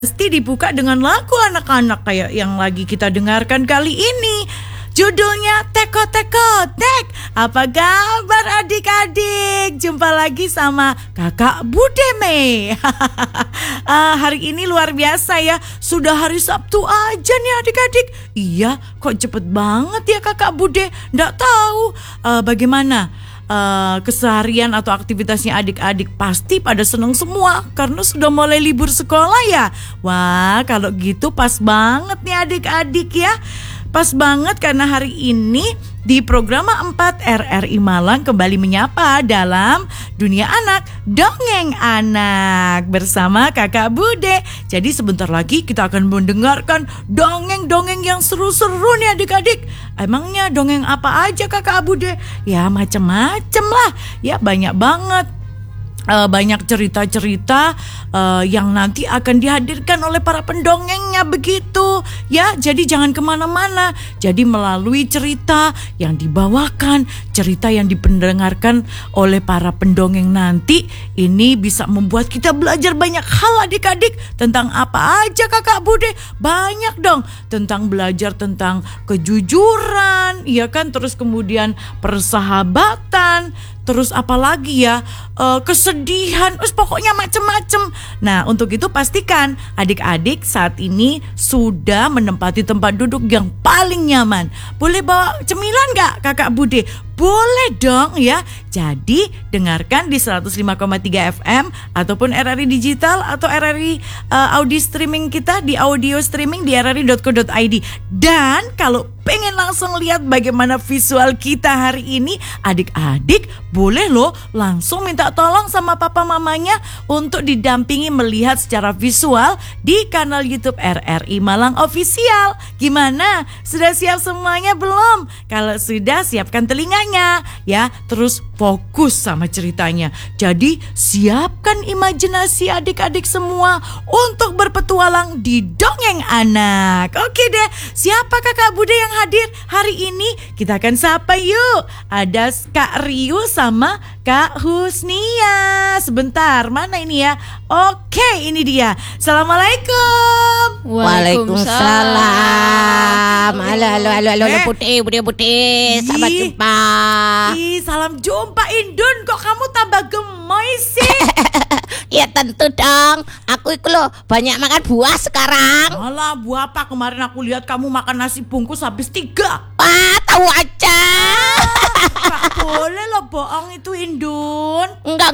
Pasti dibuka dengan lagu anak-anak kayak yang lagi kita dengarkan kali ini. Judulnya Teko Teko Tek. Apa kabar adik-adik? Jumpa lagi sama kakak Budeme. Hari ini luar biasa ya. Sudah hari Sabtu aja nih adik-adik. Iya, kok cepet banget ya kakak Bude. Nggak tahu bagaimana keseharian atau aktivitasnya adik-adik. Pasti pada seneng semua karena sudah mulai libur sekolah ya. Wah, kalau gitu pas banget nih adik-adik ya. Pas banget karena hari ini di Programa 4 RRI Malang kembali menyapa dalam Dunia Anak, Dongeng Anak bersama kakak Bude. Jadi sebentar lagi kita akan mendengarkan dongeng-dongeng yang seru-seru nih adik-adik. Emangnya dongeng apa aja kakak Bude? Ya macem-macem lah, ya banyak banget. Banyak cerita-cerita yang nanti akan dihadirkan oleh para pendongengnya begitu ya. Jadi jangan kemana-mana. Jadi melalui cerita yang dibawakan, cerita yang dipendengarkan oleh para pendongeng nanti, ini bisa membuat kita belajar banyak hal adik-adik. Tentang apa aja kakak Bude? Banyak dong. Tentang belajar tentang kejujuran, ya kan. Terus kemudian persahabatan. Terus apalagi ya, kesedihan, pokoknya macem-macem. Nah untuk itu pastikan adik-adik saat ini sudah menempati tempat duduk yang paling nyaman. Boleh bawa cemilan gak kakak Bude? Boleh dong ya. Jadi dengarkan di 105,3 FM ataupun RRI Digital atau RRI audio streaming kita di audio streaming di rri.co.id. Dan kalau pengen langsung lihat bagaimana visual kita hari ini, adik-adik boleh loh langsung minta tolong sama papa mamanya untuk didampingi melihat secara visual di kanal YouTube RRI Malang Official. Gimana? Sudah siap semuanya belum? Kalau sudah, siapkan telinganya ya, terus fokus sama ceritanya. Jadi siapkan imajinasi adik-adik semua untuk berpetualang di Dongeng Anak. Oke deh, siapa kakak Bude yang hadir hari ini? Kita akan sapa yuk. Ada Kak Riu sama Kak Husnia. Sebentar, mana ini ya? Oke, ini dia. Assalamualaikum. Waalaikumsalam. Halo putih. Selamat jumpa. Salam jumpa Indun. Kok kamu tambah gemoy sih? Ya tentu dong. Aku itu loh banyak makan buah sekarang. Alah, buah apa? Kemarin aku lihat kamu makan nasi bungkus habis 3. Wah, tahu aja. Gak boleh loh bohong itu Indun. Enggak.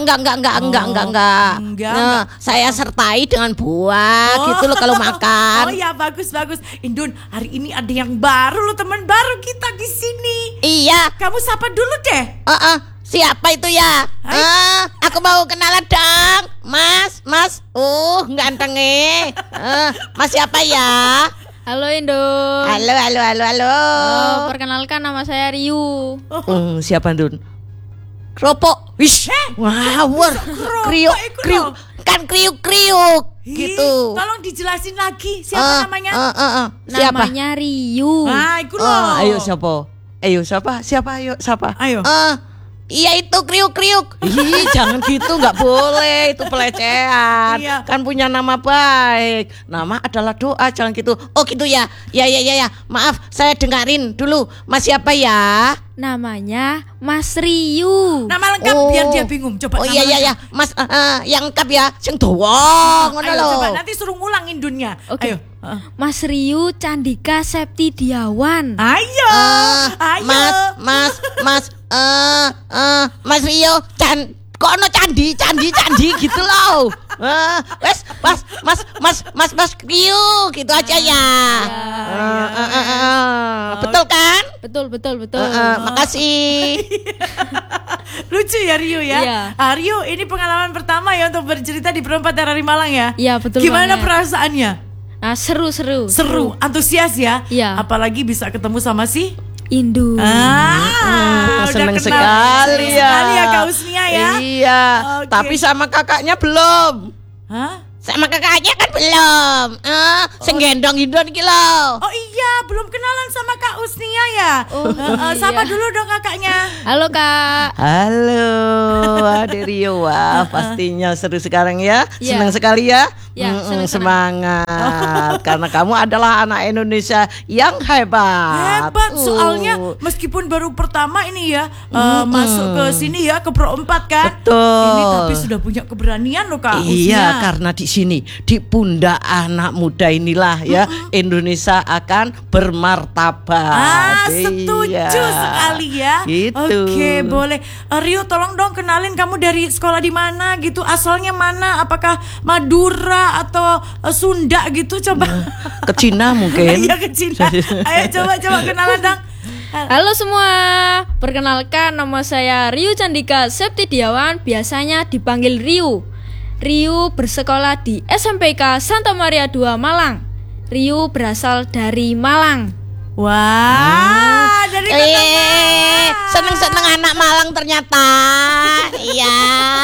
Nah, saya sertai dengan buah gitu loh kalau makan. Oh ya, bagus. Indun, hari ini ada yang baru loh, teman baru kita di sini. Iya. Kamu sapa dulu deh. Siapa itu ya? Aku mau kenalan dong. Mas. Ganteng nih. Mas siapa ya? Halo Indun. Halo. Perkenalkan nama saya Riu. Siapa Indun? Keropok. Wish. Ngawur. Kriuk. Kan kriuk gitu. Tolong dijelasin lagi siapa namanya? Siapa? Namanya Riu. Itu loh. Ayo siapa? Ayo. Iya itu kriuk. Ih, jangan gitu, nggak boleh, itu pelecehan. Iya. Kan punya nama baik. Nama adalah doa, jangan gitu. Oh gitu ya. Ya. Maaf, saya dengerin dulu. Mas siapa ya? Namanya Mas Riu. Nama lengkap biar dia bingung. Coba. Iya. Mas yang lengkap ya. Sing dawa ngono Ayo lho. coba nanti suruh ngulang Indunnya. Oke. Ayo. Mas Riu Candika Septidiawan. Ayo. Mas Rio kok ono candi gitu loh. Wes Mas Rio gitu aja ya. Betul kan? Betul. Makasih. Lucu ya Rio ya. Iya. Rio, ini pengalaman pertama ya untuk bercerita di Perempat RRI Malang ya. Iya, betul. Gimana banget. perasaannya? Nah, seru. Antusias ya. Iya. Apalagi bisa ketemu sama si Indun. udah seneng kenal. sekali Seneng ya. sekali ya Kak Husnia ya. Iya. Oke. Tapi sama kakaknya belum. Hah? Sama kakaknya kan belum. Sing gendong Indon iki lho. Oh iya, belum kenalan sama Kak Usnia ya. Sapa dulu dong kakaknya. Halo Kak. Halo Adik Rio. Wah, pastinya seru sekarang ya. Iya. Senang sekali ya. Ya, senang. Semangat. Karena kamu adalah anak Indonesia yang hebat. Hebat, soalnya meskipun baru pertama ini ya masuk ke sini ya ke Pro 4 kan. Betul. Ini tapi sudah punya keberanian loh Kak Iya, Usnia. karena di sini di pundak anak muda inilah ya Indonesia akan bermartabat. Setuju Iya. sekali ya. Gitu. Oke, boleh. Rio, tolong dong kenalin kamu dari sekolah di mana gitu, asalnya mana? Apakah Madura atau Sunda gitu? Coba. Ke Cina mungkin. Iya, ke Cina. Ayo coba kenalan dong. Halo semua. Perkenalkan, nama saya Riu Candika Septidiawan, biasanya dipanggil Riu. Riu bersekolah di SMPK Santa Maria II Malang. Riu berasal dari Malang. Wah, dari kota Malang. Seneng-seneng anak Malang ternyata. Iya.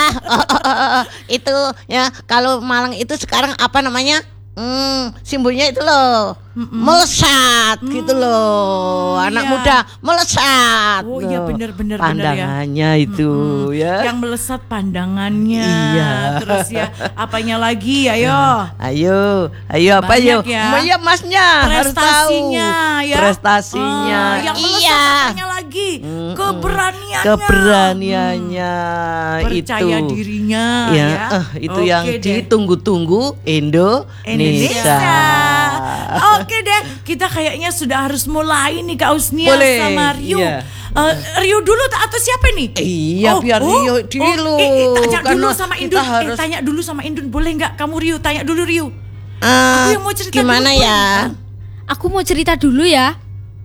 Itu ya, kalau Malang itu sekarang apa namanya? Simbolnya itu loh. Melesat gitu loh. Anak iya. muda melesat. Oh iya, loh. bener ya. Pandangannya itu ya. Yang melesat pandangannya. Iya. Terus ya, apanya lagi? Ayo. Ayo apa Banyak yuk? ya. Iya masnya harus tahu. Prestasinya ya. Prestasinya. Yang melesat Iya. apanya lagi? Keberaniannya. Keberaniannya Percaya itu. dirinya Ya, ya. itu Oke yang deh. ditunggu-tunggu Indonesia. Oke deh, kita kayaknya sudah harus mulai nih Kak Usnia Boleh, sama Rio. iya. Rio dulu atau siapa nih? Iya, biar Rio dulu. Tanya dulu Karena sama kita Indun. harus- Tanya dulu sama Indun, boleh nggak? Kamu Rio, tanya dulu Rio. Aku yang mau cerita gimana dulu, ya? Aku mau cerita dulu ya.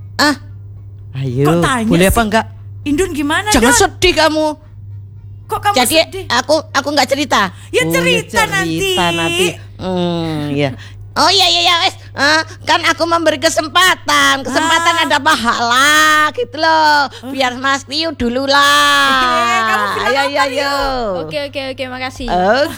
Ayo, Kok tanya boleh sih? apa enggak? Indun gimana Jangan Dun? sedih kamu. Kok kamu Jadi sedih? aku enggak cerita. Ya Oh, cerita nanti. Ya. Oh iya wes. Kan aku memberi kesempatan ada pahala gitu loh. Biar Mas Rio dulu lah. Kamu bilang apa, Ayo. Oke, makasih.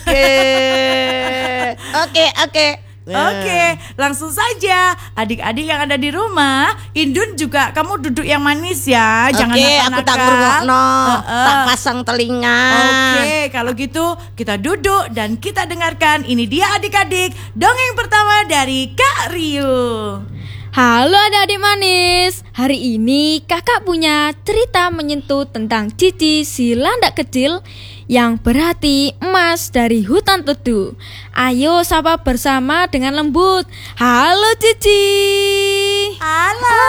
Oke. Oke, langsung saja. Adik-adik yang ada di rumah, Indun juga kamu duduk yang manis ya. Jangan Oke, nakal-nakal. aku tak ngrungokno, tak pasang telinga. Oke, kalau gitu kita duduk dan kita dengarkan. Ini dia adik-adik, dongeng pertama dari Kak Rio. Halo adik-adik manis. Hari ini kakak punya cerita menyentuh tentang Cici si landak kecil yang berhati emas dari hutan teduh. Ayo sapa bersama dengan lembut. Halo Cici. Halo.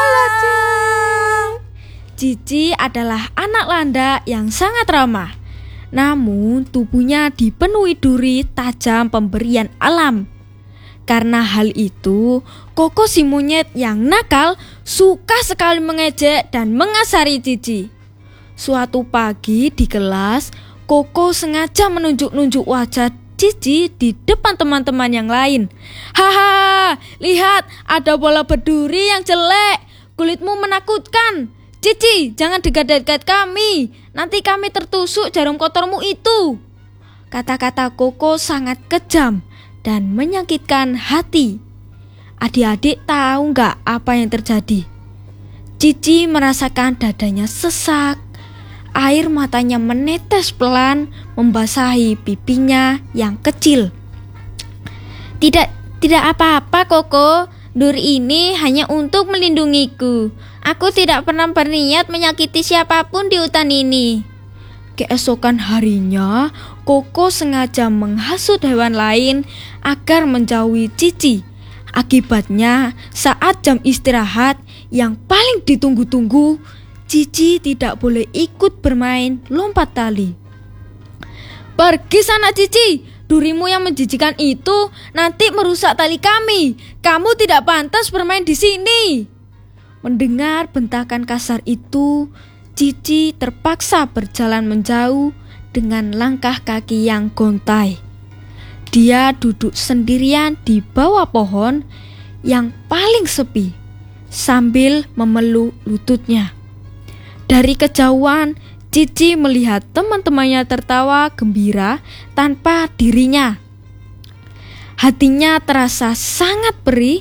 Cici adalah anak landak yang sangat ramah. Namun tubuhnya dipenuhi duri tajam pemberian alam. Karena hal itu, Koko si monyet yang nakal suka sekali mengejek dan mengasari Cici. Suatu pagi di kelas, Koko sengaja menunjuk-nunjuk wajah Cici di depan teman-teman yang lain. Haha, lihat ada bola berduri yang jelek. Kulitmu menakutkan. Cici, jangan dekat-dekat kami. Nanti kami tertusuk jarum kotormu itu. Kata-kata Koko sangat kejam dan menyakitkan hati. Adik-adik tahu nggak apa yang terjadi? Cici merasakan dadanya sesak. Air matanya menetes pelan membasahi pipinya yang kecil. Tidak apa-apa Koko, duri ini hanya untuk melindungiku. Aku tidak pernah berniat menyakiti siapapun di hutan ini. Keesokan harinya, Koko sengaja menghasut hewan lain agar menjauhi Cici. Akibatnya, saat jam istirahat yang paling ditunggu-tunggu, Cici tidak boleh ikut bermain lompat tali. Pergi sana Cici, durimu yang menjijikan itu nanti merusak tali kami. Kamu tidak pantas bermain di sini. Mendengar bentakan kasar itu, Cici terpaksa berjalan menjauh dengan langkah kaki yang gontai. Dia duduk sendirian di bawah pohon yang paling sepi sambil memeluk lututnya. Dari kejauhan, Cici melihat teman-temannya tertawa gembira tanpa dirinya. Hatinya terasa sangat perih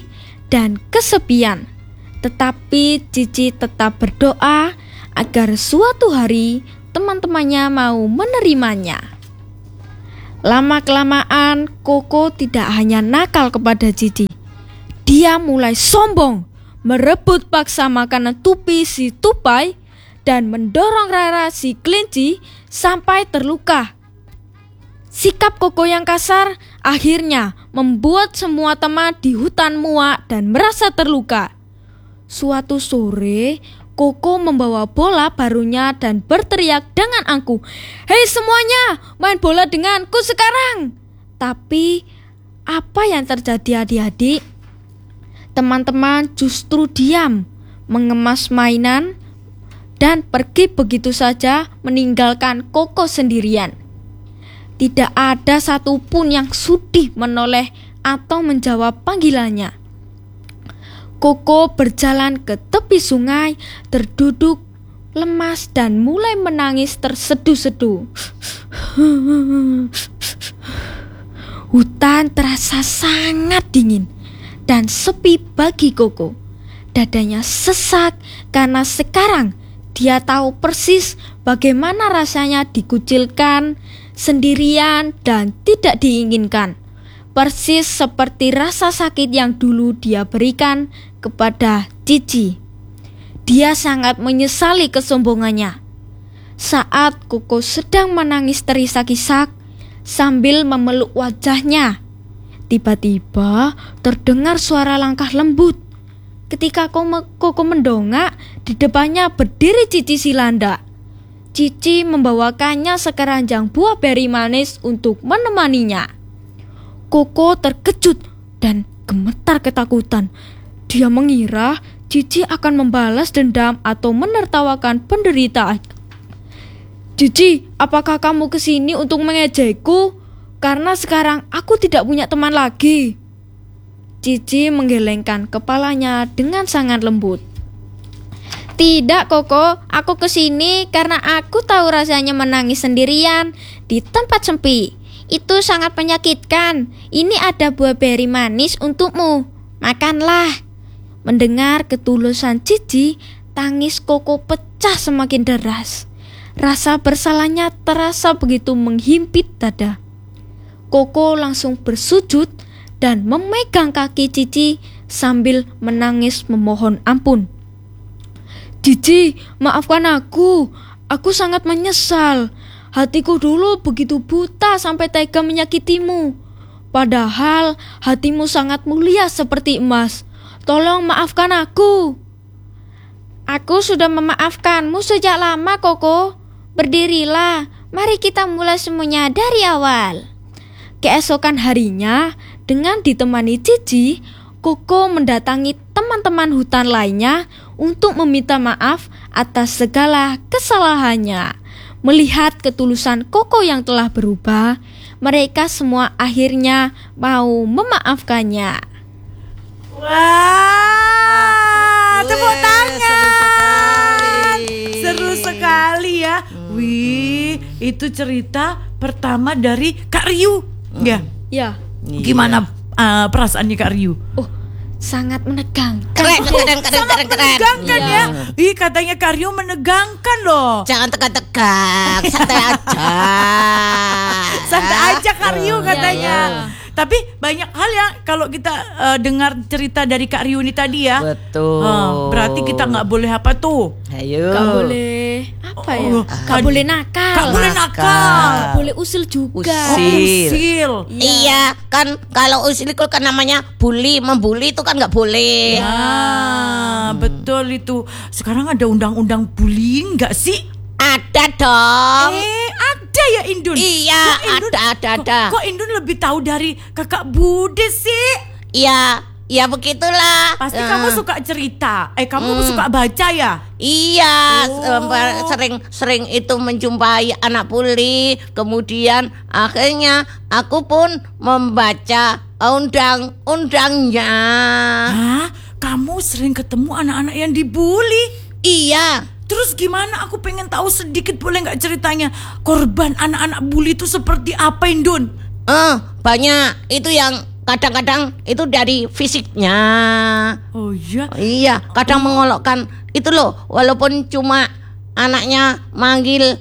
dan kesepian. Tetapi Cici tetap berdoa agar suatu hari teman-temannya mau menerimanya. Lama-kelamaan Koko tidak hanya nakal kepada Cici. Dia mulai sombong, merebut paksa makanan Tupi si Tupai, dan mendorong Rara si Kelinci sampai terluka. Sikap Koko yang kasar akhirnya membuat semua teman di hutan muak dan merasa terluka. Suatu sore, Koko membawa bola barunya dan berteriak dengan angkuh, "Hei semuanya, main bola denganku sekarang!" Tapi apa yang terjadi adik-adik? Teman-teman justru diam, mengemas mainan, dan pergi begitu saja meninggalkan Koko sendirian. Tidak ada satupun yang sudi menoleh atau menjawab panggilannya. Koko berjalan ke tepi sungai, terduduk lemas dan mulai menangis terseduh-seduh. Hutan terasa sangat dingin dan sepi bagi Koko. Dadanya sesak karena sekarang dia tahu persis bagaimana rasanya dikucilkan, sendirian, dan tidak diinginkan. Persis seperti rasa sakit yang dulu dia berikan kepada Cici. Dia sangat menyesali kesombongannya. Saat Koko sedang menangis terisak-isak sambil memeluk wajahnya, tiba-tiba terdengar suara langkah lembut. Ketika Koko mendongak, di depannya berdiri Cici si landak. Cici membawakannya sekeranjang buah beri manis untuk menemaninya. Koko terkejut dan gemetar ketakutan. Dia mengira Cici akan membalas dendam atau menertawakan penderitaan. "Cici, apakah kamu kesini untuk mengejekku? Karena sekarang aku tidak punya teman lagi." Cici menggelengkan kepalanya dengan sangat lembut. "Tidak, Koko, aku kesini karena aku tahu rasanya menangis sendirian di tempat sepi. Itu sangat menyakitkan. Ini ada buah beri manis untukmu. Makanlah." Mendengar ketulusan Cici, tangis Koko pecah semakin deras. Rasa bersalahnya terasa begitu menghimpit dada. Koko langsung bersujud dan memegang kaki Cici sambil menangis memohon ampun. "Cici, maafkan aku. Aku sangat menyesal. Hatiku dulu begitu buta sampai tega menyakitimu. Padahal hatimu sangat mulia seperti emas. Tolong maafkan aku." "Aku sudah memaafkanmu sejak lama, Koko. Berdirilah, mari kita mulai semuanya dari awal." Keesokan harinya, dengan ditemani Cici, Koko mendatangi teman-teman hutan lainnya untuk meminta maaf atas segala kesalahannya. Melihat ketulusan Koko yang telah berubah, mereka semua akhirnya mau memaafkannya. Wah, tepuk tangan. Seru sekali ya. Wih, itu cerita pertama dari Kak Ryu. Ya. Ya, Gimana perasaannya Kak Ryu? sangat menegangkan. Keren. Menegangkan ya. Ih, katanya Kak Ryu menegangkan loh. Jangan tegang-tegang, santai aja. Santai aja Kak Ryu katanya. Tapi banyak hal ya kalau kita dengar cerita dari Kak Ryu ini tadi ya. Betul. Berarti kita nggak boleh apa tuh? Ayo. Gak boleh apa ya? Gak boleh nakal. Gak boleh nakal. Gak boleh usil juga. Usil. Iya, kan kalau usil itu kan namanya membuli itu kan nggak boleh. Betul itu. Sekarang ada undang-undang bullying nggak sih? Ada dong. Ada ya Indun? Iya, Kok Indun- ada. Kok Indun lebih tahu dari kakak Bude sih? Iya, ya begitulah. Pasti kamu suka cerita. Kamu suka baca ya? Iya, sering itu menjumpai anak puli. Kemudian akhirnya aku pun membaca undang-undangnya. Hah? Kamu sering ketemu anak-anak yang dibully? Iya. Terus gimana? Aku pengen tahu sedikit, boleh nggak ceritanya? Korban anak-anak bully itu seperti apa, Indun? Banyak. Itu yang kadang-kadang itu dari fisiknya. Oh iya. Iya, kadang mengolokkan itu loh, walaupun cuma anaknya manggil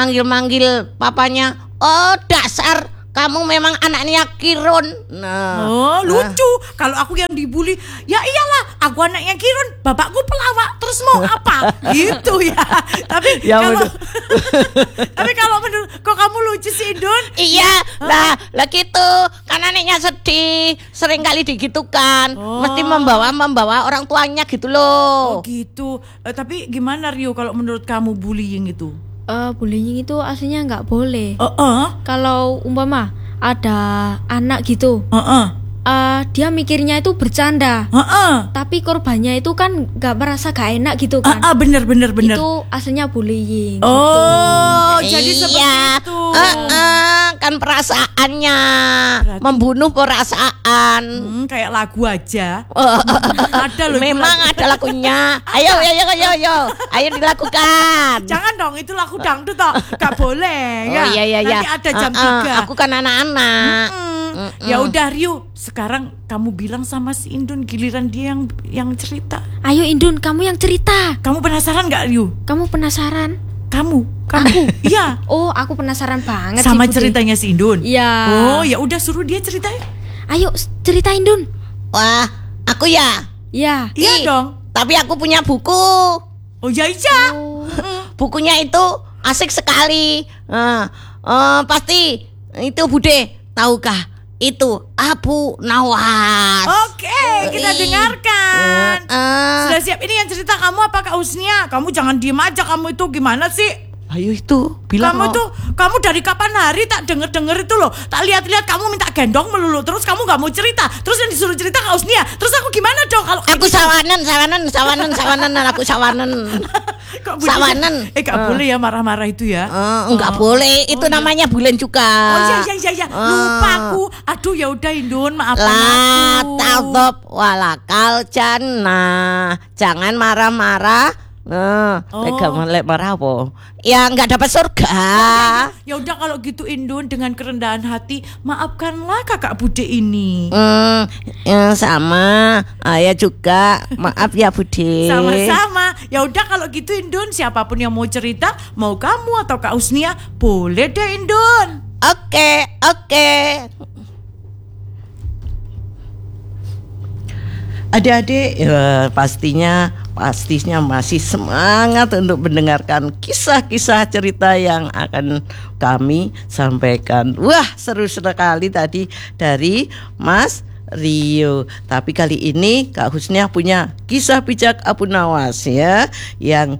papanya, "Oh, dasar kamu memang anaknya Kirun." Nah. Oh, lucu. Kalau aku yang dibully, ya iyalah, aku anaknya Kirun, bapakku pelawak, terus mau apa? Gitu ya. Tapi Ya, kalau bener. tapi kalau menurut kok kamu lucu sih, Indun? Iya, lah gitu. Kan anaknya sedih, sering kali digitukan. Oh. Mesti membawa orang tuanya gitu loh. Oh, gitu. Tapi gimana Rio kalau menurut kamu bullying itu? Bullying itu aslinya nggak boleh. Heeh. Kalau umpama ada anak gitu, Heeh. dia mikirnya itu bercanda, Heeh. tapi korbannya itu kan nggak merasa gak enak gitu kan. Bener. Itu aslinya bullying. Oh, jadi seperti Iya, itu. kan perasaannya Berarti- membunuh perasaan. Kayak lagu aja. Ada loh. itu Memang lagu. ada lagunya. Ayo dilakukan. Jangan dong, itu lagu dangdut toh. Gak boleh ya. Oh iya. Nanti ada jam 3. Aku kan anak-anak. Ya udah Rio, sekarang kamu bilang sama si Indun, giliran dia yang cerita. Ayo Indun, kamu yang cerita. Kamu penasaran gak Rio? Kamu penasaran? Kamu. Iya. Oh, aku penasaran banget Sama sih, Bude. ceritanya si Indun. Iya. Oh, ya udah suruh dia ceritain. Ayo cerita Indun. Wah, aku ya. Ya. Iya Ih, dong. Tapi aku punya buku. Oh iya. Bukunya itu asik sekali. Pasti itu Bude, tahukah? Itu Abu Nawas. Oke, kita Ih. dengarkan. Eh, Sudah siap? Ini yang cerita kamu apa Kak Husnia? Kamu jangan diem aja, kamu itu gimana sih? Ayo itu bilang. Kamu tuh, kamu dari kapan hari tak denger itu loh. Tak lihat-lihat kamu minta gendong melulu. Terus kamu gak mau cerita. Terus yang disuruh cerita Kak Husnia. Terus aku gimana dong kalau Aku sawanan, aku sawanan. Kok bunyinya- sawanan. Gak boleh ya marah-marah itu ya. Enggak boleh, itu namanya bulan juga. Oh iya. Lupa aku. Aduh ya udah Indun, maafkan La aku. tadhab walakal jannah. Jangan marah-marah. Tega melek marah apa? Ya enggak dapat surga. Ya udah kalau gitu Indun, dengan kerendahan hati maafkanlah kakak Bude ini. Sama Ayah juga. Maaf ya Bude. Sama-sama. Ya udah kalau gitu Indun, siapapun yang mau cerita, mau kamu atau Kak Husnia, boleh deh Indun. Oke. Adik-adik pastinya masih semangat untuk mendengarkan kisah-kisah cerita yang akan kami sampaikan. Wah, seru sekali tadi dari Mas Rio. Tapi kali ini Kak Husnia punya kisah bijak Abu Nawas ya, yang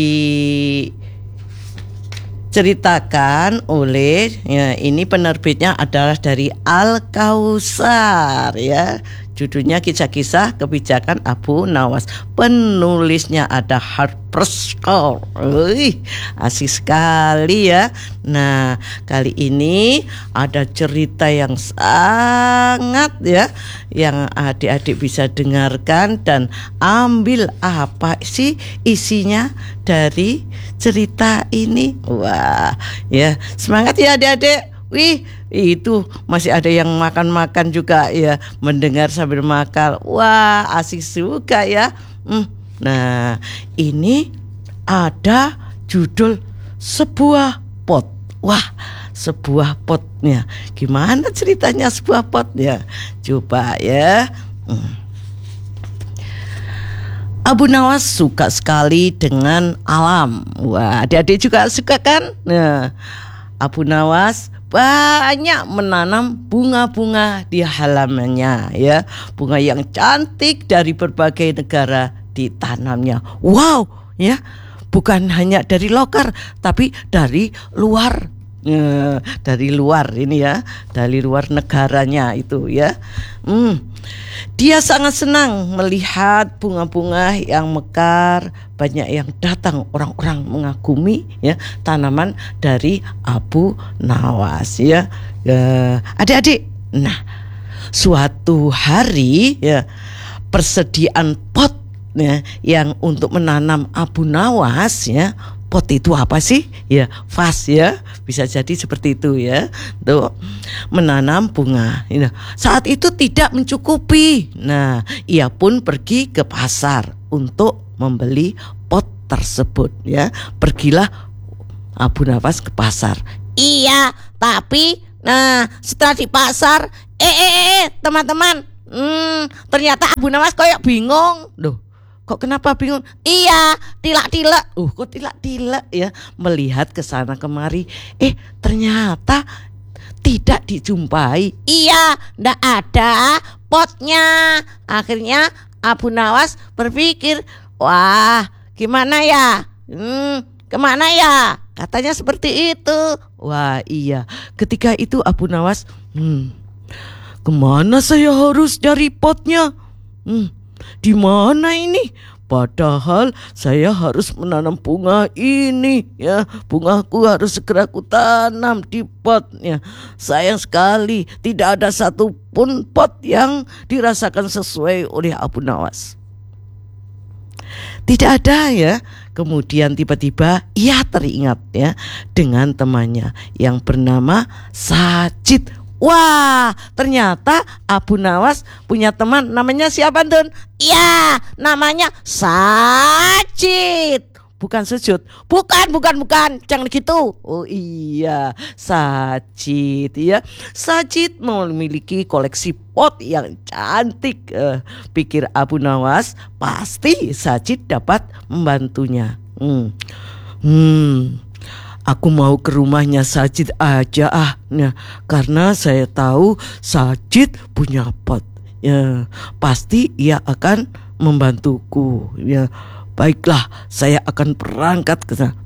diceritakan oleh ini penerbitnya adalah dari Al Kausar ya. Judulnya Kisah-kisah Kebijakan Abu Nawas. Penulisnya ada Harper's. Asik sekali ya. Nah, kali ini ada cerita yang sangat ya, yang adik-adik bisa dengarkan dan ambil apa sih isinya dari cerita ini. Wah, ya, semangat ya adik-adik. Wih, itu masih ada yang makan-makan juga ya, mendengar sambil makan. Wah, asik juga ya. Nah, ini ada judul sebuah pot. Wah, sebuah potnya. Gimana ceritanya sebuah potnya? Coba ya. Abu Nawas suka sekali dengan alam. Wah, adik-adik juga suka kan? Nah, Abu Nawas banyak menanam bunga-bunga di halamannya ya. Bunga yang cantik dari berbagai negara ditanamnya. Wow, ya. Bukan hanya dari lokal tapi dari luar. Dari luar ini ya, dari luar negaranya itu ya. Dia sangat senang melihat bunga-bunga yang mekar. Banyak yang datang, orang-orang mengagumi ya tanaman dari Abu Nawas ya. Adik-adik, nah suatu hari ya, persediaan pot ya, yang untuk menanam Abu Nawas ya, pot itu apa sih? Ya, vas ya, bisa jadi seperti itu ya. Tuh, menanam bunga. Nah, saat itu tidak mencukupi. Nah, ia pun pergi ke pasar untuk membeli pot tersebut ya. Pergilah Abu Nawas ke pasar. Iya, tapi setelah di pasar, teman-teman, ternyata Abu Nawas kayak bingung. Loh, kok kenapa bingung? Iya, tilak-tilak. Kok tilak-tilak ya, melihat ke sana kemari. Ternyata tidak dijumpai. Iya, ndak ada potnya. Akhirnya Abu Nawas berpikir, wah, gimana ya? Kemana ya? Katanya seperti itu. Wah iya, ketika itu Abu Nawas, kemana saya harus cari potnya? Di mana ini? Padahal saya harus menanam bunga ini ya. Bungaku harus segera kutanam di potnya. Sayang sekali tidak ada satupun pot yang dirasakan sesuai oleh Abu Nawas. Tidak ada ya. Kemudian tiba-tiba ia teringat ya dengan temannya yang bernama Sajid. Wah, ternyata Abu Nawas punya teman namanya siapa, Dun? Ya, namanya Sajid. Bukan Sujud. Bukan. Jangan gitu. Oh iya, Sajid ya. Sajid memiliki koleksi pot yang cantik. Pikir Abu Nawas, pasti Sajid dapat membantunya. Aku mau ke rumahnya Sajid aja Nah, karena saya tahu Sajid punya pot. Ya, pasti ia akan membantuku. Ya, baiklah, saya akan berangkat ke sana.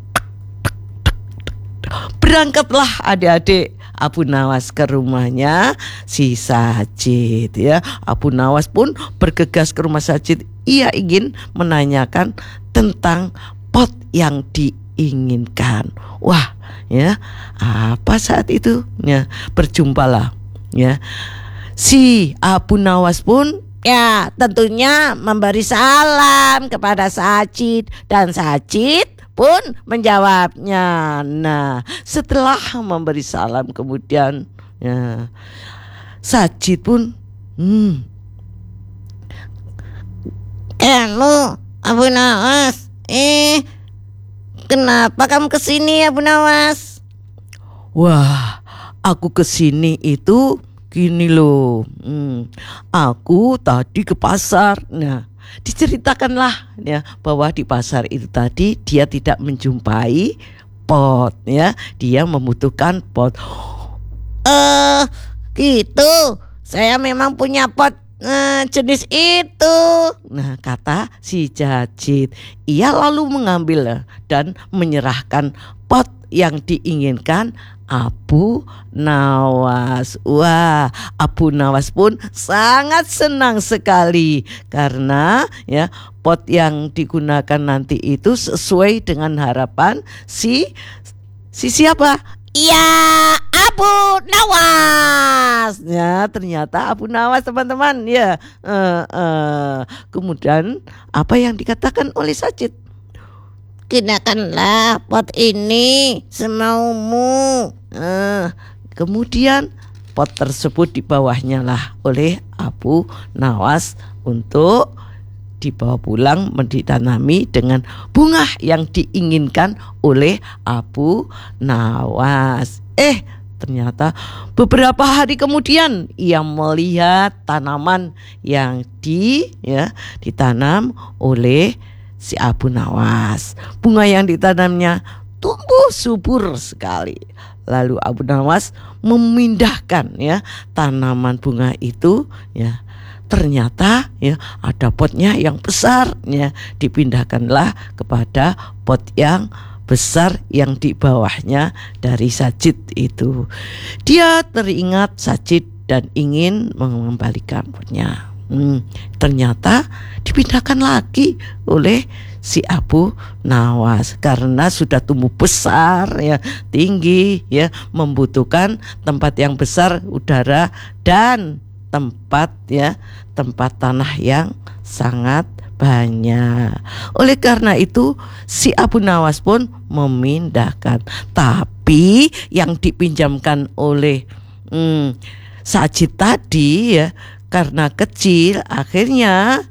Berangkatlah adik-adik Abu Nawas ke rumahnya si Sajid ya. Abu Nawas pun bergegas ke rumah Sajid. Ia ingin menanyakan tentang pot yang diinginkan. Wah, ya, apa saat itu? Ya, berjumpalah ya. Si Abu Nawas pun ya tentunya memberi salam kepada Sajid dan Sajid pun menjawabnya. Nah, setelah memberi salam kemudian ya, Sajid pun lu Abu Nawas, kenapa kamu kesini Abu Nawas? Wah, aku kesini itu gini loh. Aku tadi ke pasar. Nah, diceritakanlah ya bahwa di pasar itu tadi dia tidak menjumpai pot ya. Dia membutuhkan pot. Gitu. Saya memang punya pot jenis itu. Nah, kata si Sajid. Ia lalu mengambil dan menyerahkan pot yang diinginkan Abu Nawas. Wah, Abu Nawas pun sangat senang sekali karena ya pot yang digunakan nanti itu sesuai dengan harapan si siapa? Ya, Abu Nawas. Ya, ternyata Abu Nawas teman-teman ya. Kemudian apa yang dikatakan oleh Sajid? Gunakanlah pot ini semaumu. Kemudian pot tersebut di bawahnya lah oleh Abu Nawas untuk dibawa pulang ditanami dengan bunga yang diinginkan oleh Abu Nawas. Ternyata beberapa hari kemudian ia melihat tanaman yang ditanam oleh si Abu Nawas. Bunga yang ditanamnya tumbuh subur sekali. Lalu Abu Nawas memindahkan ya tanaman bunga itu ya. Ternyata ya ada potnya yang besar ya. Dipindahkanlah kepada pot yang besar yang di bawahnya dari Sajid itu. Dia teringat Sajid dan ingin mengembalikan potnya. Ternyata dipindahkan lagi oleh si Abu Nawas karena sudah tumbuh besar ya, tinggi ya, membutuhkan tempat yang besar, udara dan tempat tanah yang sangat banyak. Oleh karena itu si Abu Nawas pun memindahkan. Tapi yang dipinjamkan oleh Sajid tadi ya, karena kecil, akhirnya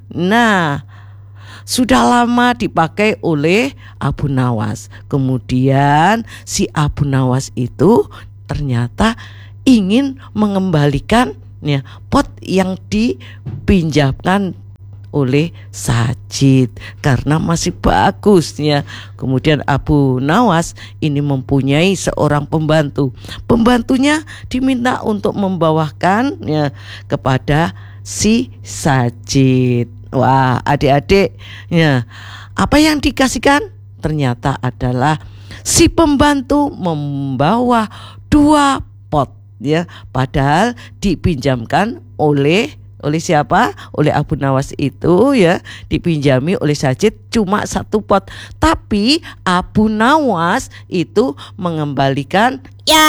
sudah lama dipakai oleh Abu Nawas. Kemudian si Abu Nawas itu ternyata ingin mengembalikan ya pot yang dipinjamkan oleh Sajid karena masih bagus ya. Kemudian Abu Nawas ini mempunyai seorang pembantu. Pembantunya diminta untuk membawakan ya kepada si Sajid. Wah, adik-adik ya, apa yang dikasihkan? Ternyata adalah si pembantu membawa 2 pot ya, padahal dipinjamkan oleh siapa? Oleh Abu Nawas itu ya, dipinjami oleh Sajid cuma 1 pot. Tapi Abu Nawas itu mengembalikan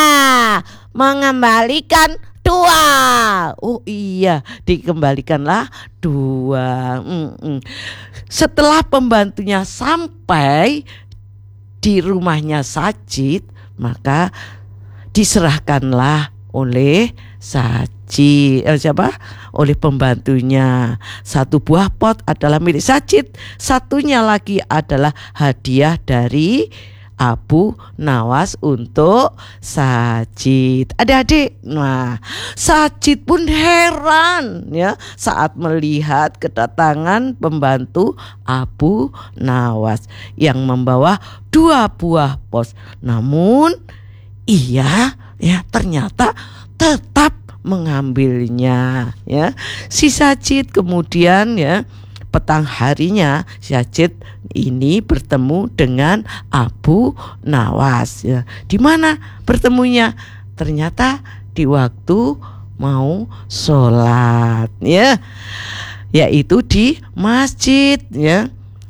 2. Oh iya, dikembalikanlah 2. Setelah pembantunya sampai di rumahnya Sajid, maka diserahkanlah oleh Sajid oleh pembantunya. 1 buah pot adalah milik Sajid, satunya lagi adalah hadiah dari Abu Nawas untuk Sajid. Adik-adik, Sajid pun heran ya saat melihat kedatangan pembantu Abu Nawas yang membawa 2 buah pos. Namun ia ya ternyata tetap mengambilnya ya. Si Sajid kemudian ya petang harinya Sajid ini bertemu dengan Abu Nawas ya. Di mana bertemunya? Ternyata di waktu mau sholat ya, yaitu di masjid ya.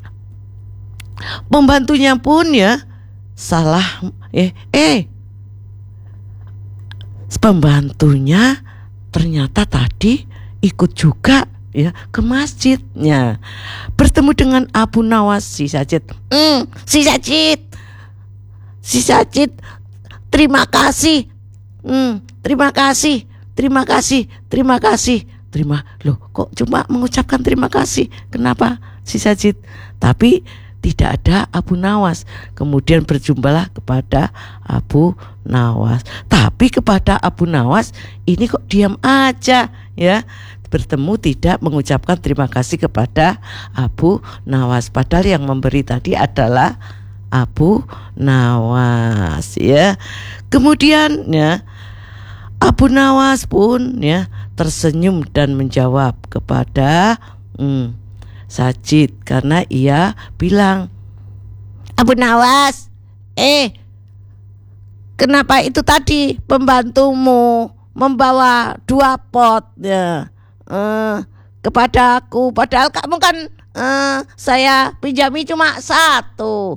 Pembantunya pun ya salah pembantunya ternyata tadi ikut juga ya ke masjidnya, bertemu dengan Abu Nawas. Si Sajid terima kasih, loh kok cuma mengucapkan terima kasih? Kenapa si Sajid? Tapi tidak ada Abu Nawas. Kemudian berjumpalah kepada Abu Nawas. Tapi kepada Abu Nawas ini kok diam aja ya. Bertemu tidak mengucapkan terima kasih kepada Abu Nawas. Padahal yang memberi tadi adalah Abu Nawas ya. Kemudian ya Abu Nawas pun ya tersenyum dan menjawab kepada Sajid karena ia bilang, Abu Nawas, kenapa itu tadi pembantumu membawa 2 pot ya kepada aku, padahal kamu kan saya pinjami cuma 1.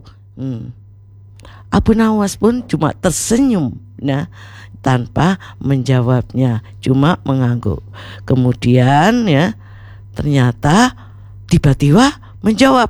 Abu Nawas pun cuma tersenyum tanpa menjawabnya, cuma mengangguk. Kemudian ya ternyata tiba-tiba menjawab,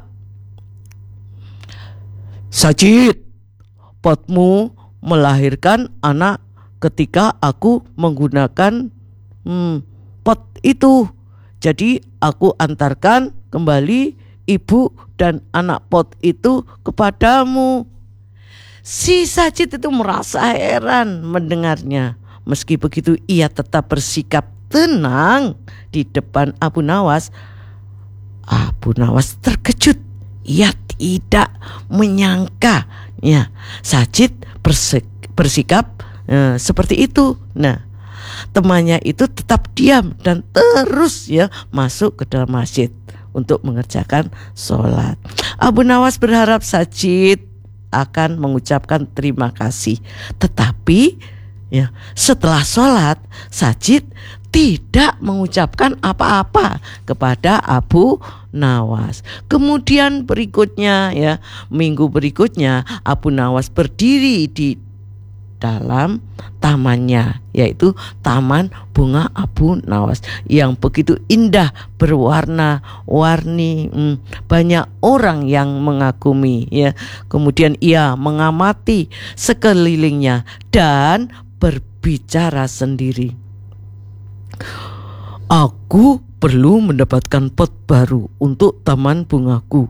Sajid, potmu melahirkan anak ketika aku menggunakan pot itu. Jadi aku antarkan kembali ibu dan anak pot itu kepadamu. Si Sajid itu merasa heran mendengarnya. Meski begitu ia tetap bersikap tenang di depan Abu Nawas. Abu Nawas terkejut. Ia tidak menyangka ya Sajid bersikap seperti itu. Temannya itu tetap diam dan terus ya masuk ke dalam masjid untuk mengerjakan sholat. Abu Nawas berharap Sajid akan mengucapkan terima kasih. Tetapi ya setelah sholat Sajid tidak mengucapkan apa-apa kepada Abu Nawas. Kemudian berikutnya ya, minggu berikutnya Abu Nawas berdiri di dalam tamannya, yaitu Taman Bunga Abu Nawas yang begitu indah, berwarna-warni. Banyak orang yang mengagumi, ya. Kemudian ia mengamati sekelilingnya dan berbicara sendiri. Aku perlu mendapatkan pot baru untuk taman bungaku.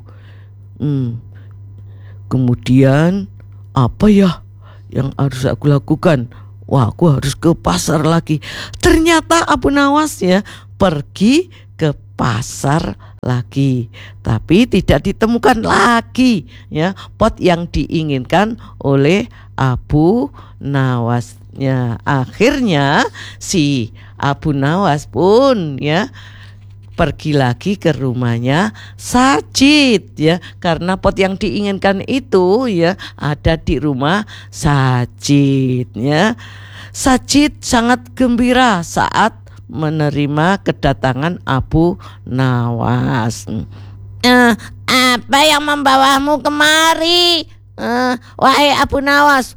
Kemudian apa ya yang harus aku lakukan? Wah, aku harus ke pasar lagi. Ternyata Abu Nawas ya pergi ke pasar lagi, tapi tidak ditemukan lagi ya pot yang diinginkan oleh Abu Nawas. Ya, akhirnya si Abu Nawas pun ya pergi lagi ke rumahnya Sajid ya, karena pot yang diinginkan itu ya ada di rumah Sajid ya. Sajid sangat gembira saat menerima kedatangan Abu Nawas. Apa yang membawamu kemari, wahai Abu Nawas?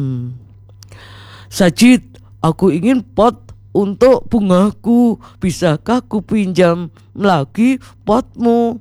Sajid, aku ingin pot untuk bungaku. Bisakah ku pinjam lagi potmu?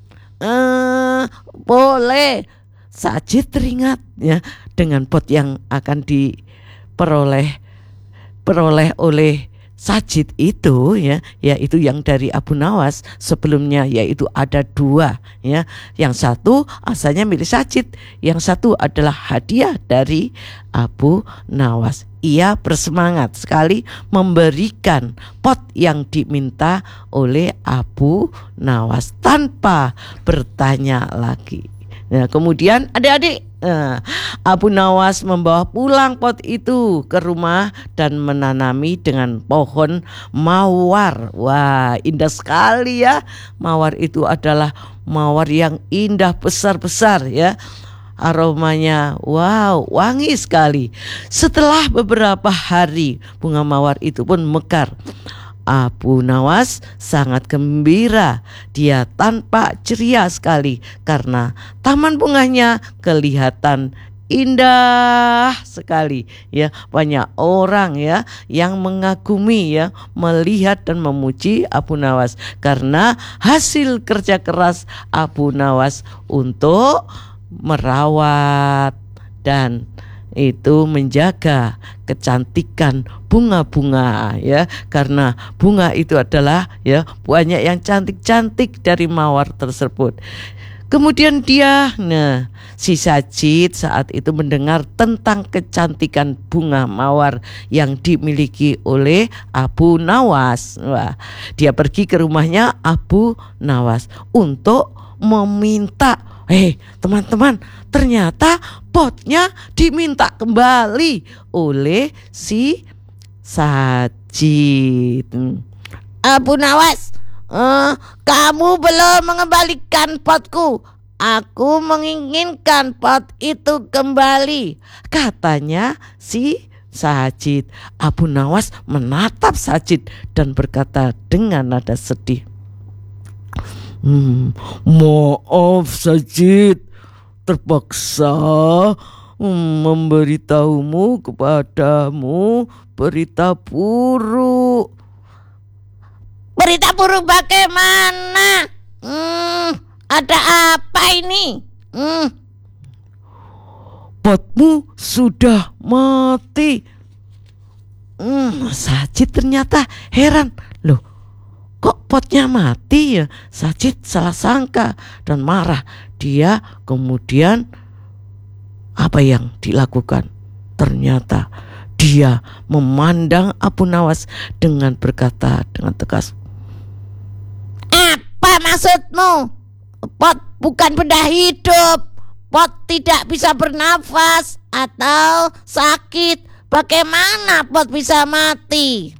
Boleh. Sajid teringat ya dengan pot yang akan diperoleh oleh Sajid itu ya, yaitu yang dari Abu Nawas sebelumnya, yaitu ada 2 ya. Yang satu asalnya milik Sajid, yang satu adalah hadiah dari Abu Nawas. Ia bersemangat sekali memberikan pot yang diminta oleh Abu Nawas tanpa bertanya lagi. Nah, kemudian adik-adik, Abu Nawas membawa pulang pot itu ke rumah dan menanami dengan pohon mawar. Wah, indah sekali ya. Mawar itu adalah mawar yang indah, besar-besar ya. Aromanya wow, wangi sekali. Setelah beberapa hari bunga mawar itu pun mekar. Abu Nawas sangat gembira. Dia tampak ceria sekali karena taman bunganya kelihatan indah sekali ya. Banyak orang ya yang mengagumi ya, melihat dan memuji Abu Nawas karena hasil kerja keras Abu Nawas untuk merawat dan itu menjaga kecantikan bunga-bunga ya, karena bunga itu adalah ya banyak yang cantik-cantik dari mawar tersebut. Kemudian si Sajid saat itu mendengar tentang kecantikan bunga mawar yang dimiliki oleh Abu Nawas. Wah, dia pergi ke rumahnya Abu Nawas untuk meminta, teman-teman, ternyata potnya diminta kembali oleh si Sajid. Abu Nawas, kamu belum mengembalikan potku. Aku menginginkan pot itu kembali, katanya si Sajid. Abu Nawas menatap Sajid dan berkata dengan nada sedih, maaf Sajid, terpaksa memberitahumu kepadamu berita buruk. Berita buruk bagaimana? Ada apa ini? Potmu sudah mati. Sajid ternyata heran, loh, kok potnya mati ya? Sajid salah sangka dan marah. Dia kemudian apa yang dilakukan? Ternyata dia memandang Abu Nawas dengan berkata dengan tegas, apa maksudmu? Pot bukan benda hidup. Pot tidak bisa bernafas atau sakit. Bagaimana pot bisa mati?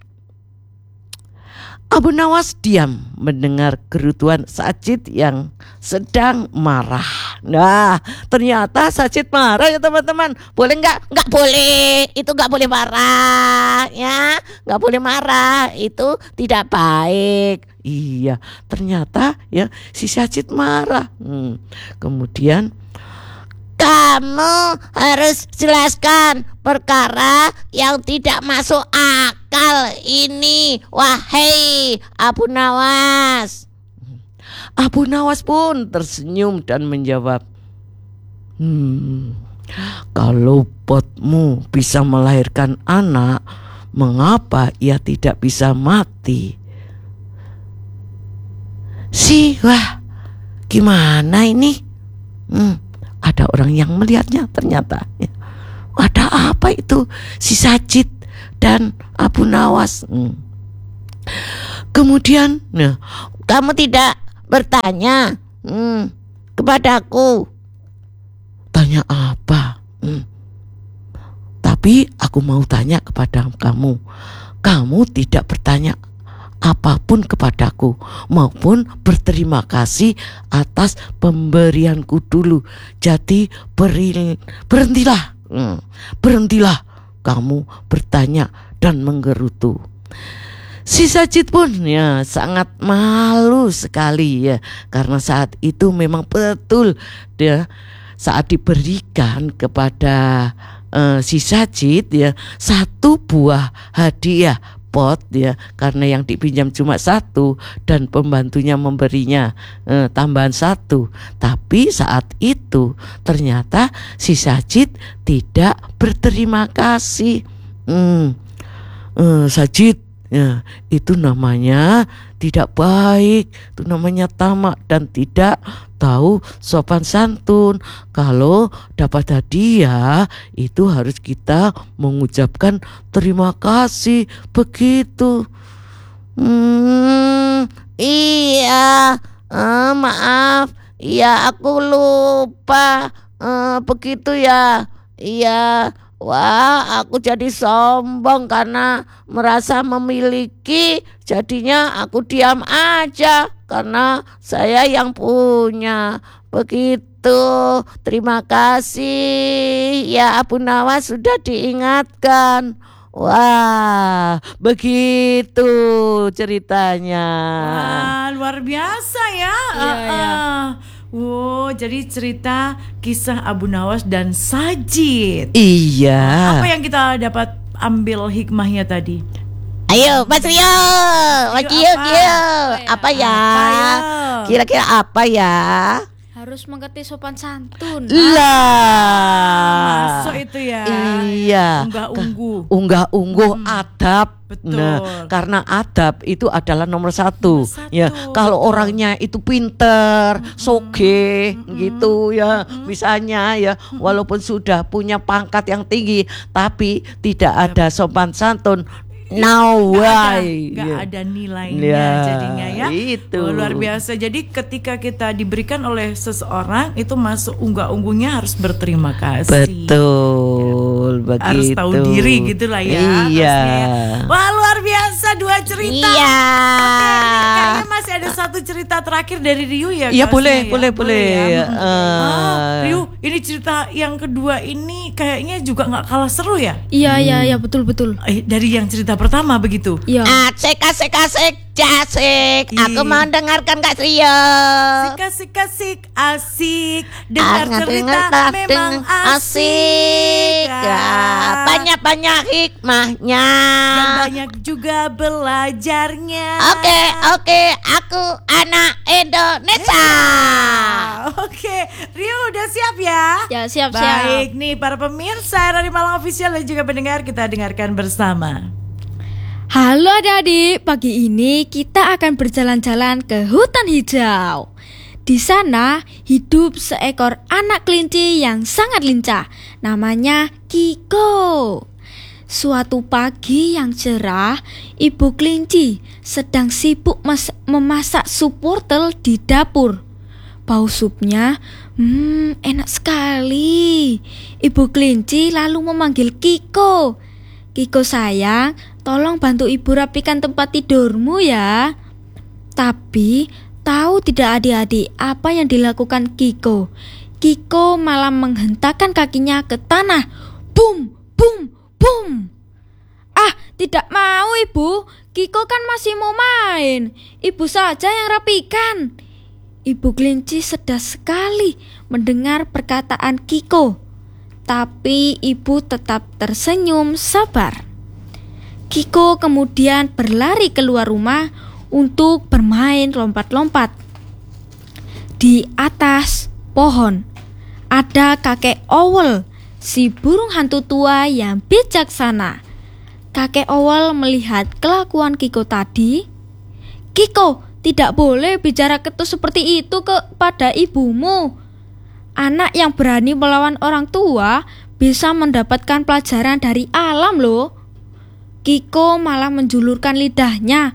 Abu Nawas diam mendengar gerutuan Sajid yang sedang marah. Nah, ternyata Sajid marah ya teman-teman. Boleh nggak? Nggak boleh. Itu nggak boleh marah ya. Nggak boleh marah. Itu tidak baik. Iya, ternyata ya si Sajid marah. Kemudian, kamu harus jelaskan perkara yang tidak masuk akal ini, wahai Abu Nawas. Abu Nawas pun tersenyum dan menjawab, kalau potmu bisa melahirkan anak, mengapa ia tidak bisa mati? Wah, gimana ini? Ada orang yang melihatnya ternyata. Ada apa itu? Si Sajid dan Abu Nawas. Kemudian, Kamu tidak bertanya kepadaku. tanya apa? Tapi aku mau tanya kepada kamu. Kamu tidak bertanya apapun kepadaku maupun berterima kasih atas pemberianku dulu. Jadi berhentilah. Berhentilah kamu bertanya dan menggerutu. Si Sajid pun sangat malu sekali karena saat itu memang betul saat diberikan kepada si Sajid satu buah hadiah pot karena yang dipinjam cuma satu dan pembantunya memberinya tambahan satu. Tapi saat itu ternyata si Sajid tidak berterima kasih. Sajid, itu namanya tidak baik, itu namanya tamak dan tidak tahu sopan santun. Kalau dapat hadiah itu harus kita mengucapkan terima kasih, begitu. Iya, maaf, iya aku lupa, begitu ya. Iya, wah aku jadi sombong karena merasa memiliki, jadinya aku diam aja karena saya yang punya. Begitu, terima kasih ya Abu Nawas sudah diingatkan. Wah, begitu ceritanya. Wah, luar biasa ya. Wow, jadi cerita kisah Abu Nawas dan Sajid. Iya. Apa yang kita dapat ambil hikmahnya tadi? Ayo, Mas Rio, Mas Gio, apa ya? Kira-kira apa ya? Harus mengerti sopan santun. Lah. Masuk itu ya. Iya. Unggah-ungguh adab. Betul. Nah, karena adab itu adalah nomor satu. Nomor satu. Ya, kalau orangnya itu pinter, soge, gitu ya, misalnya ya, walaupun sudah punya pangkat yang tinggi, tapi tidak ada sopan santun. No way. Gak ada nilainya jadinya ya. Itu. Luar biasa. Jadi ketika kita diberikan oleh seseorang itu masuk unggah-ungguhnya harus berterima kasih. Betul, begitu. Harus tahu diri gitulah ya. Iya. Ya. Wah, luar biasa dua cerita. Iya. Oke, kayaknya masih ada satu cerita terakhir dari Riu ya. Iya, kelasnya boleh. ya? Riu, ini cerita yang kedua ini kayaknya juga nggak kalah seru ya. Iya, betul. Dari yang cerita pertama begitu. Iya. Asik, jasik. Aku mau dengarkan Kak Rio. Asik. Dengar cerita memang asik. Banyak hikmahnya. Dan banyak juga belajarnya. Oke, aku anak Indonesia. Oke, Rio udah siap ya? Ya, siap. Baik nih para pemirsa dari Malang Official dan juga pendengar, kita dengarkan bersama. Halo adik-adik, pagi ini kita akan berjalan-jalan ke hutan hijau. Di sana hidup seekor anak kelinci yang sangat lincah, namanya Kiko. Suatu pagi yang cerah, ibu kelinci sedang sibuk memasak sup wortel di dapur. Bau supnya, enak sekali. Ibu kelinci lalu memanggil Kiko. Kiko sayang, tolong bantu ibu rapikan tempat tidurmu ya. Tapi tahu tidak adik-adik apa yang dilakukan Kiko? Kiko malah menghentakkan kakinya ke tanah. Bum. Ah, tidak mau ibu. Kiko kan masih mau main. Ibu saja yang rapikan. Ibu kelinci sedih sekali mendengar perkataan Kiko. Tapi ibu tetap tersenyum sabar. Kiko kemudian berlari keluar rumah untuk bermain lompat-lompat. Di atas pohon ada kakek Owl, si burung hantu tua yang bijaksana. Kakek Owl melihat kelakuan Kiko tadi. Kiko, tidak boleh bicara ketus seperti itu kepada ibumu. Anak yang berani melawan orang tua bisa mendapatkan pelajaran dari alam loh. Kiko malah menjulurkan lidahnya.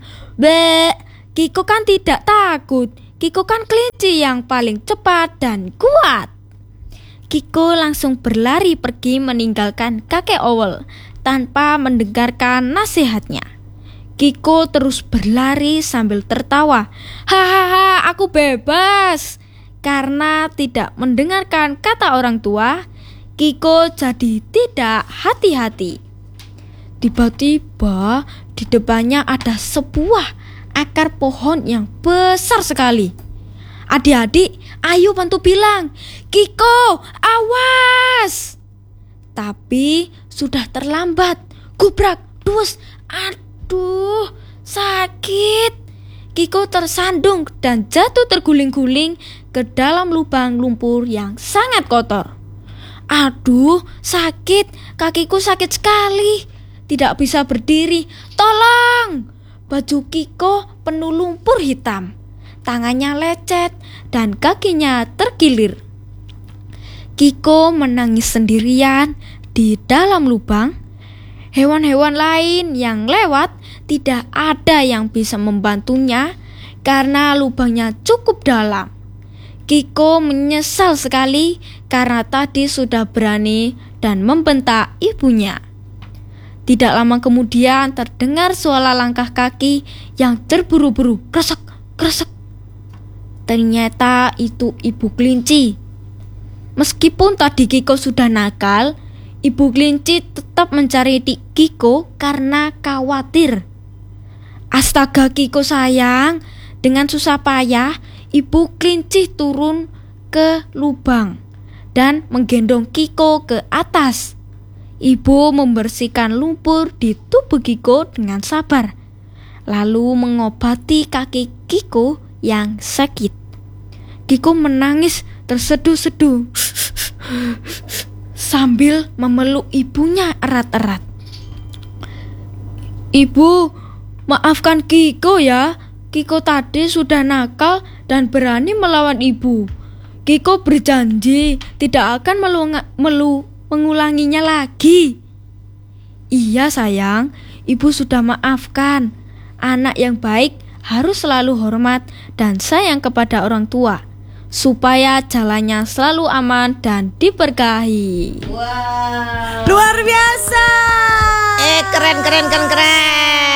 Kiko kan tidak takut. Kiko kan kelinci yang paling cepat dan kuat. Kiko langsung berlari pergi meninggalkan kakek Owl tanpa mendengarkan nasihatnya. Kiko terus berlari sambil tertawa. Hahaha, aku bebas. Karena tidak mendengarkan kata orang tua, Kiko jadi tidak hati-hati. Tiba-tiba di depannya ada sebuah akar pohon yang besar sekali. Adik-adik, ayo bantu bilang, Kiko, awas! Tapi sudah terlambat. Gubrak, dus, aduh, sakit. Kiko tersandung dan jatuh terguling-guling ke dalam lubang lumpur yang sangat kotor. Aduh, sakit, kakiku sakit sekali. Tidak bisa berdiri. Tolong! Baju Kiko penuh lumpur hitam. Tangannya lecet dan kakinya terkilir. Kiko menangis sendirian di dalam lubang. Hewan-hewan lain yang lewat tidak ada yang bisa membantunya karena lubangnya cukup dalam. Kiko menyesal sekali karena tadi sudah berani dan membentak ibunya. Tidak lama kemudian terdengar suara langkah kaki yang terburu-buru, kresek, kresek. Ternyata itu ibu kelinci. Meskipun tadi Kiko sudah nakal, ibu kelinci tetap mencari Kiko karena khawatir. Astaga Kiko sayang, dengan susah payah ibu kelinci turun ke lubang dan menggendong Kiko ke atas. Ibu membersihkan lumpur di tubuh Kiko dengan sabar, lalu mengobati kaki Kiko yang sakit. Kiko menangis terseduh-seduh sambil memeluk ibunya erat-erat. Ibu, maafkan Kiko ya. Kiko tadi sudah nakal dan berani melawan ibu. Kiko berjanji tidak akan mengulanginya lagi. Iya sayang, ibu sudah maafkan. Anak yang baik harus selalu hormat dan sayang kepada orang tua, supaya jalannya selalu aman dan diberkahi. Luar biasa. Keren.